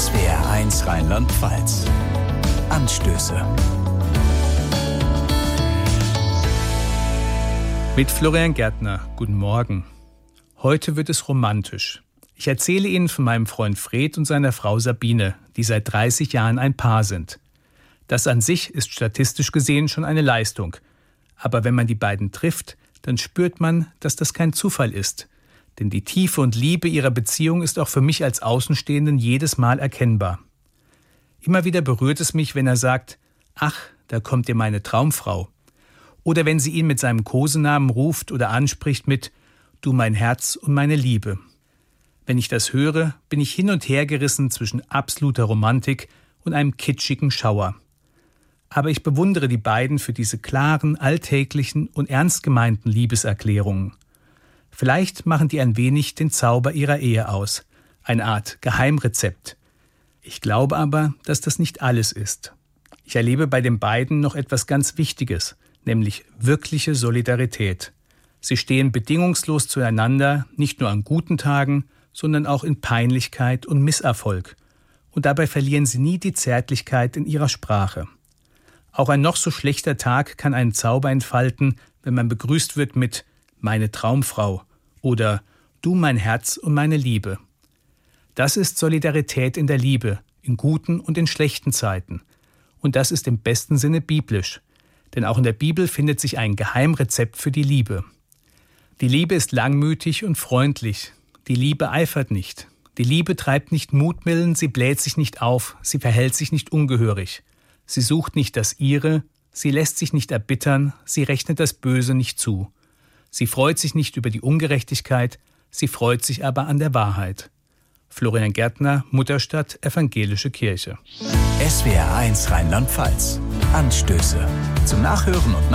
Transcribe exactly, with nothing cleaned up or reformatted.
S W R eins Rheinland-Pfalz. Anstöße. Mit Florian Gärtner. Guten Morgen. Heute wird es romantisch. Ich erzähle Ihnen von meinem Freund Fred und seiner Frau Sabine, die seit dreißig Jahren ein Paar sind. Das an sich ist statistisch gesehen schon eine Leistung. Aber wenn man die beiden trifft, dann spürt man, dass das kein Zufall ist. Denn die Tiefe und Liebe ihrer Beziehung ist auch für mich als Außenstehenden jedes Mal erkennbar. Immer wieder berührt es mich, wenn er sagt, ach, da kommt dir meine Traumfrau. Oder wenn sie ihn mit seinem Kosenamen ruft oder anspricht mit Du mein Herz und meine Liebe. Wenn ich das höre, bin ich hin und her gerissen zwischen absoluter Romantik und einem kitschigen Schauer. Aber ich bewundere die beiden für diese klaren, alltäglichen und ernst gemeinten Liebeserklärungen. Vielleicht machen die ein wenig den Zauber ihrer Ehe aus, eine Art Geheimrezept. Ich glaube aber, dass das nicht alles ist. Ich erlebe bei den beiden noch etwas ganz Wichtiges, nämlich wirkliche Solidarität. Sie stehen bedingungslos zueinander, nicht nur an guten Tagen, sondern auch in Peinlichkeit und Misserfolg. Und dabei verlieren sie nie die Zärtlichkeit in ihrer Sprache. Auch ein noch so schlechter Tag kann einen Zauber entfalten, wenn man begrüßt wird mit »meine Traumfrau« oder »du mein Herz und meine Liebe«. Das ist Solidarität in der Liebe, in guten und in schlechten Zeiten. Und das ist im besten Sinne biblisch. Denn auch in der Bibel findet sich ein Geheimrezept für die Liebe. Die Liebe ist langmütig und freundlich. Die Liebe eifert nicht. Die Liebe treibt nicht Mutwillen, sie bläht sich nicht auf, sie verhält sich nicht ungehörig. Sie sucht nicht das Ihre, sie lässt sich nicht erbittern, sie rechnet das Böse nicht zu. Sie freut sich nicht über die Ungerechtigkeit, sie freut sich aber an der Wahrheit. Florian Gärtner, Mutterstadt, Evangelische Kirche. S W R eins Rheinland-Pfalz. Anstöße. Zum Nachhören und